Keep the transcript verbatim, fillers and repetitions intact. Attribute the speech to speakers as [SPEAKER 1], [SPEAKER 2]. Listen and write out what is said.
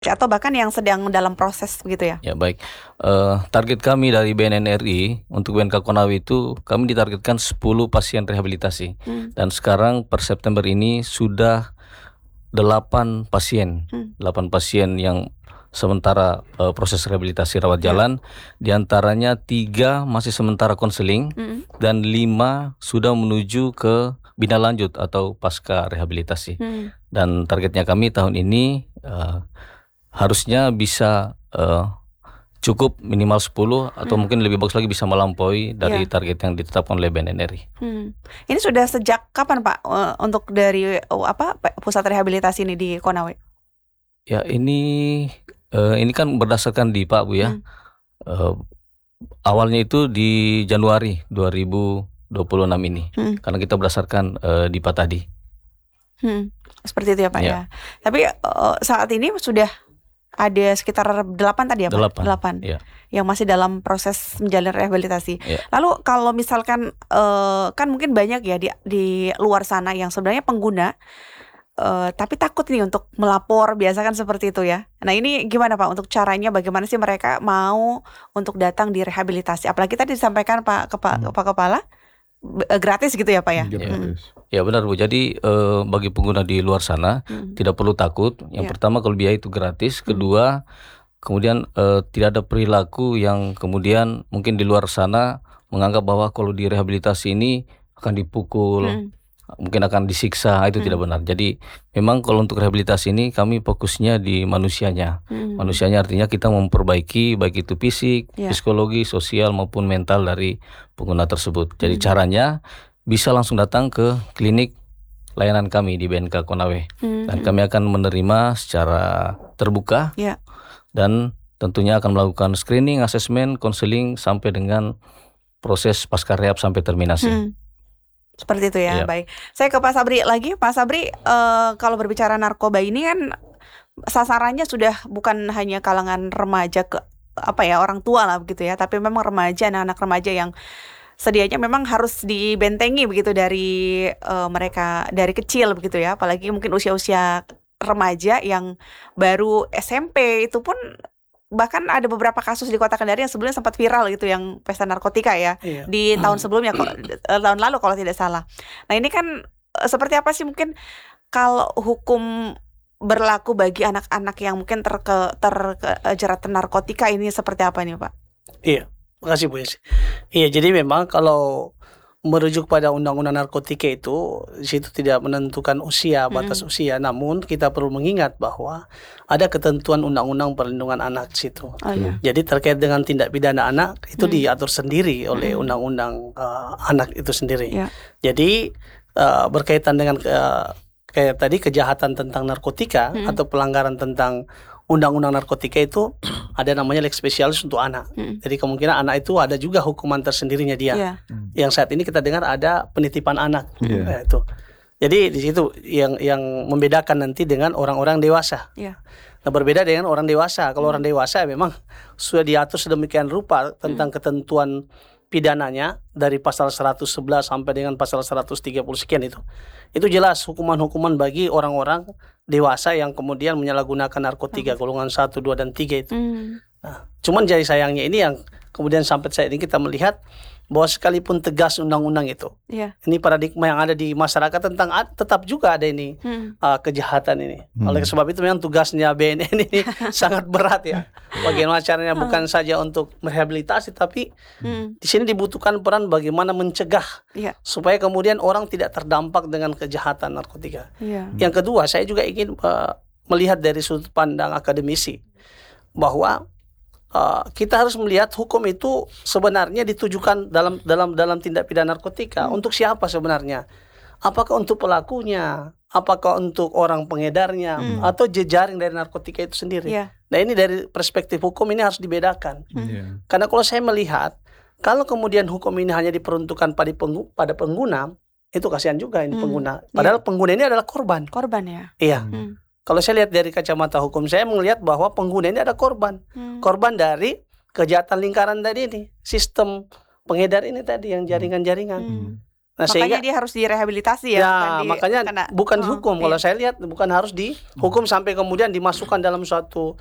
[SPEAKER 1] atau bahkan yang sedang dalam proses begitu ya?
[SPEAKER 2] Ya baik, uh, target kami dari B N N R I untuk B N K Konawe itu kami ditargetkan sepuluh pasien rehabilitasi hmm. dan sekarang per September ini sudah delapan pasien, hmm. delapan pasien yang sementara uh, proses rehabilitasi rawat jalan, ya. Diantaranya tiga masih sementara konseling hmm. dan lima sudah menuju ke bina lanjut atau pasca rehabilitasi. Hmm. Dan targetnya kami tahun ini uh, harusnya bisa uh, cukup minimal sepuluh atau hmm. mungkin lebih bagus lagi bisa melampaui dari ya. target yang ditetapkan oleh B N N R I. Hmm.
[SPEAKER 1] Ini sudah sejak kapan Pak uh, untuk dari uh, apa pusat rehabilitasi ini di Konawe?
[SPEAKER 2] Ya ini uh, ini kan berdasarkan D I P A Bu ya. Hmm. Uh, awalnya itu di Januari dua ribu dua puluh enam ini hmm. karena kita berdasarkan uh, D I P A tadi.
[SPEAKER 1] Hmm. Seperti itu ya Pak ya. ya. Tapi uh, saat ini sudah ada sekitar delapan tadi ya Pak?
[SPEAKER 2] Delapan.
[SPEAKER 1] Delapan.
[SPEAKER 2] Ya.
[SPEAKER 1] Yang masih dalam proses menjalani rehabilitasi.
[SPEAKER 2] Ya.
[SPEAKER 1] Lalu kalau misalkan uh, kan mungkin banyak ya di di luar sana yang sebenarnya pengguna uh, tapi takut nih untuk melapor, biasa kan seperti itu ya. Nah ini gimana Pak untuk caranya, bagaimana sih mereka mau untuk datang di rehabilitasi? Apalagi tadi disampaikan Pak Kepa, hmm. Pak Kepala gratis gitu ya Pak ya?
[SPEAKER 2] Ya, ya benar Bu. Jadi eh, bagi pengguna di luar sana hmm. tidak perlu takut. Yang ya. pertama kalau biaya itu gratis. Kedua hmm. kemudian eh, tidak ada perilaku yang kemudian mungkin di luar sana menganggap bahwa kalau di rehabilitasi ini akan dipukul, hmm. mungkin akan disiksa. Itu hmm. tidak benar. Jadi memang kalau untuk rehabilitasi ini kami fokusnya di manusianya. Hmm. Manusianya artinya kita memperbaiki baik itu fisik, ya. psikologi, sosial maupun mental dari pengguna tersebut. Jadi hmm. caranya bisa langsung datang ke klinik layanan kami di B N K Konawe hmm. dan kami akan menerima secara terbuka ya. Dan tentunya akan melakukan screening, asesmen, konseling sampai dengan proses pasca rehab sampai terminasi. Hmm.
[SPEAKER 1] Seperti itu ya, ya. Baik. Saya ke Pak Sabri lagi. Pak Sabri, uh, kalau berbicara narkoba ini kan sasarannya sudah bukan hanya kalangan remaja ke apa ya orang tua lah begitu ya, tapi memang remaja, anak-anak remaja yang sedianya memang harus dibentengi begitu dari uh, mereka dari kecil begitu ya, apalagi mungkin usia-usia remaja yang baru S M P itu pun bahkan ada beberapa kasus di Kota Kendari yang sebelumnya sempat viral gitu yang pesta narkotika ya iya. di tahun sebelumnya tahun lalu kalau tidak salah. Nah ini kan seperti apa sih mungkin kalau hukum berlaku bagi anak-anak yang mungkin terke, terjerat narkotika ini seperti apa nih Pak?
[SPEAKER 3] Iya, makasih Bu Yesi. Iya, jadi memang kalau merujuk pada undang-undang narkotika itu, di situ tidak menentukan usia, batas hmm. usia. Namun kita perlu mengingat bahwa ada ketentuan undang-undang perlindungan anak di situ. Oh, iya. Jadi terkait dengan tindak pidana anak itu hmm. diatur sendiri oleh hmm. undang-undang uh, anak itu sendiri. Yeah. Jadi uh, berkaitan dengan uh, kayak tadi kejahatan tentang narkotika hmm. atau pelanggaran tentang undang-undang narkotika itu ada namanya lex spesialis untuk anak. Hmm. Jadi kemungkinan anak itu ada juga hukuman tersendirinya dia. Yeah. Hmm. Yang saat ini kita dengar ada penitipan anak. Yeah. Nah, itu. Jadi di situ yang yang membedakan nanti dengan orang-orang dewasa. Yeah. Nah, berbeda dengan orang dewasa. Kalau hmm. orang dewasa memang sudah diatur sedemikian rupa tentang hmm. ketentuan pidananya dari pasal seratus sebelas sampai dengan pasal seratus tiga puluh sekian itu. Itu jelas hukuman-hukuman bagi orang-orang dewasa yang kemudian menyalahgunakan narkotika golongan satu, dua dan tiga itu. Hmm. Nah, cuman jadi sayangnya ini yang kemudian sampai saat ini kita melihat bahwa sekalipun tegas undang-undang itu, yeah. ini paradigma yang ada di masyarakat tentang tetap juga ada ini hmm. uh, kejahatan ini. Hmm. Oleh sebab itu memang tugasnya B N N ini sangat berat ya. Bagaimana caranya bukan saja untuk merehabilitasi, tapi hmm. di sini dibutuhkan peran bagaimana mencegah yeah. supaya kemudian orang tidak terdampak dengan kejahatan narkotika. Yeah. Yang kedua, saya juga ingin uh, melihat dari sudut pandang akademisi bahwa Uh, kita harus melihat hukum itu sebenarnya ditujukan dalam dalam dalam tindak pidana narkotika hmm. untuk siapa sebenarnya? Apakah untuk pelakunya? Apakah untuk orang pengedarnya? Hmm. Atau jejaring dari narkotika itu sendiri? Yeah. Nah ini dari perspektif hukum ini harus dibedakan. Hmm. Yeah. Karena kalau saya melihat, kalau kemudian hukum ini hanya diperuntukkan pada pengguna, pada pengguna itu kasihan juga ini hmm. pengguna. Padahal yeah. pengguna ini adalah korban.
[SPEAKER 1] Korban ya?
[SPEAKER 3] Iya.
[SPEAKER 1] Hmm.
[SPEAKER 3] Kalau saya lihat dari kacamata hukum, saya melihat bahwa pengguna ini ada korban. Hmm. Korban dari kejahatan lingkaran tadi ini. Sistem pengedar ini tadi, yang jaringan-jaringan. Hmm. Nah,
[SPEAKER 1] Makanya
[SPEAKER 3] sehingga
[SPEAKER 1] dia harus direhabilitasi ya,
[SPEAKER 3] ya
[SPEAKER 1] bukan di-
[SPEAKER 3] makanya
[SPEAKER 1] kena-
[SPEAKER 3] bukan
[SPEAKER 1] oh,
[SPEAKER 3] dihukum.
[SPEAKER 1] iya.
[SPEAKER 3] Kalau saya lihat bukan harus dihukum sampai kemudian dimasukkan dalam suatu